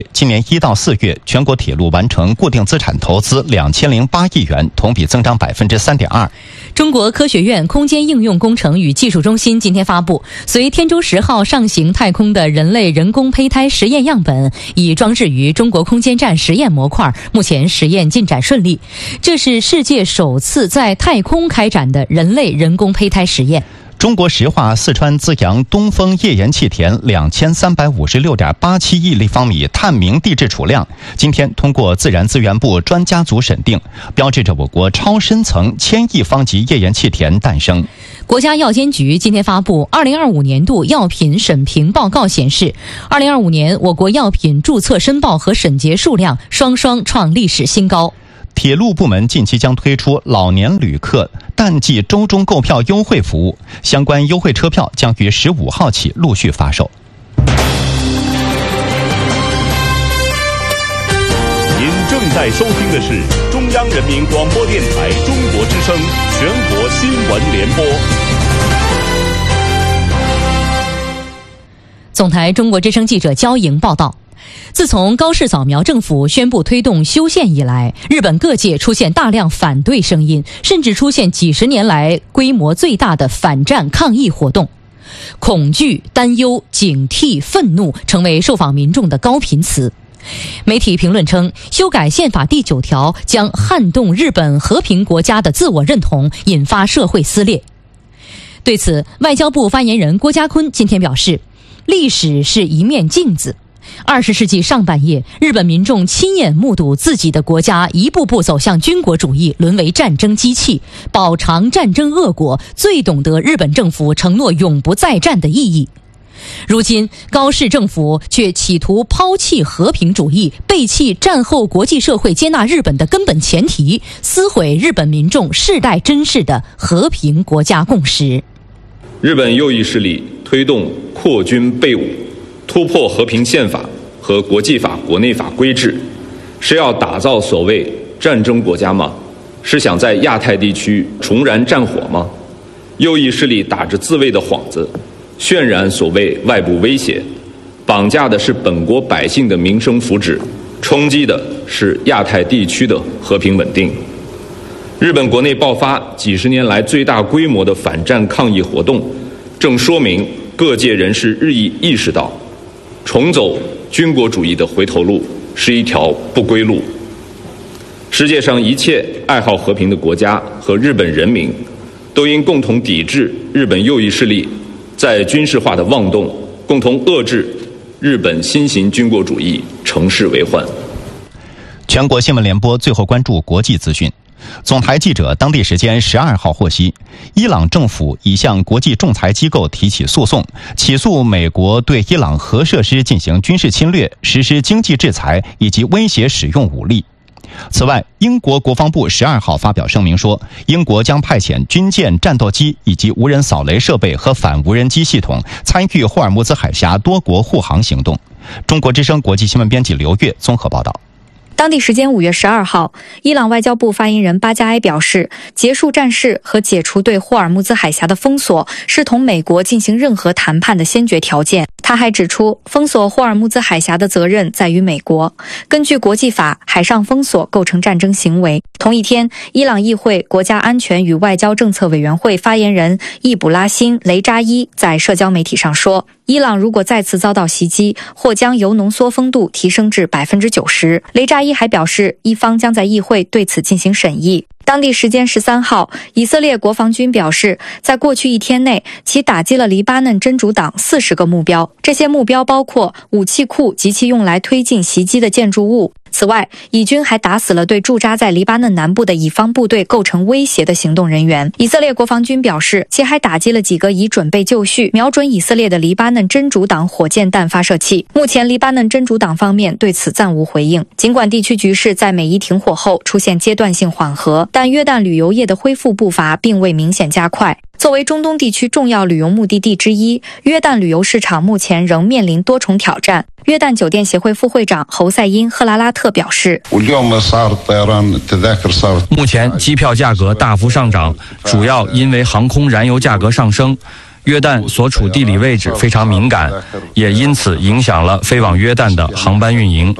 今年1到4月，全国铁路完成固定资产投资2008亿元，同比增长3.2%。 中国科学院空间应用工程与技术中心今天发布，随天舟10号上行太空的人类人工胚胎实验样本已装置于中国空间站实验模块，目前实验进展顺利。这是世界首次在太空开展的人类人工胚胎实验。 中国石化四川资阳东风页岩气田2356.87亿立方米探明地质储量，今天通过自然资源部专家组审定，标志着我国超深层1000亿方级页岩气田诞生。 国家药监局今天发布2025年度药品审评报告显示，2025年我国药品注册申报和审结数量双双创历史新高。 铁路部门近期将推出老年旅客淡季周中购票优惠服务，相关优惠车票将于15号起陆续发售。 您正在收听的是中央人民广播电台中国之声全国新闻联播。 总台中国之声记者焦莹报道。自从高市早苗政府宣布推动修宪以来，日本各界出现大量反对声音，甚至出现几十年来规模最大的反战抗议活动。恐惧、担忧、警惕、愤怒成为受访民众的高频词。媒体评论称，修改宪法第9条将撼动日本和平国家的自我认同，引发社会撕裂。对此，外交部发言人郭家坤今天表示，历史是一面镜子。20世纪上半叶，日本民众亲眼目睹自己的国家一步步走向军国主义，沦为战争机器，饱尝战争恶果，最懂得日本政府承诺永不再战的意义。如今，高市政府却企图抛弃和平主义，背弃战后国际社会接纳日本的根本前提，撕毁日本民众世代珍视的和平国家共识。 日本右翼势力推动扩军备武，突破和平宪法和国际法、国内法规制，是要打造所谓战争国家吗？是想在亚太地区重燃战火吗？右翼势力打着自卫的幌子，渲染所谓外部威胁，绑架的是本国百姓的民生福祉，冲击的是亚太地区的和平稳定。日本国内爆发几十年来最大规模的反战抗议活动，正说明各界人士日益意识到，重走军国主义的回头路是一条不归路。世界上一切爱好和平的国家和日本人民都应共同抵制日本右翼势力在军事化的妄动，共同遏制日本新型军国主义乘势为患。 全国新闻联播最后关注国际资讯。总台记者当地时间12号获悉，伊朗政府已向国际仲裁机构提起诉讼，起诉美国对伊朗核设施进行军事侵略、实施经济制裁以及威胁使用武力。此外，英国国防部12号发表声明说，英国将派遣军舰、战斗机以及无人扫雷设备和反无人机系统参与霍尔木兹海峡多国护航行动。中国之声国际新闻编辑刘月综合报道。 当地时间5月12号，伊朗外交部发言人巴加埃表示，结束战事和解除对霍尔木兹海峡的封锁是同美国进行任何谈判的先决条件。他还指出，封锁霍尔木兹海峡的责任在于美国。根据国际法，海上封锁构成战争行为。同一天，伊朗议会国家安全与外交政策委员会发言人易卜拉欣·雷扎伊在社交媒体上说，伊朗如果再次遭到袭击，或将由浓缩风度提升至90%。雷扎伊还表示，伊方将在议会对此进行审议。当地时间13号，以色列国防军表示，在过去1天内，其打击了黎巴嫩真主党40个目标，这些目标包括武器库及其用来推进袭击的建筑物。此外，以军还打死了对驻扎在黎巴嫩南部的以方部队构成威胁的行动人员。以色列国防军表示，其还打击了几个已准备就绪、瞄准以色列的黎巴嫩真主党火箭弹发射器。目前，黎巴嫩真主党方面对此暂无回应。尽管地区局势在美伊停火后出现阶段性缓和，但约旦旅游业的恢复步伐并未明显加快。作为中东地区重要旅游目的地之一，约旦旅游市场目前仍面临多重挑战。约旦酒店协会副会长侯赛因·赫拉拉特表示， 目前机票价格大幅上涨，主要因为航空燃油价格上升。 约旦所处地理位置非常敏感，也因此影响了飞往约旦的航班运营。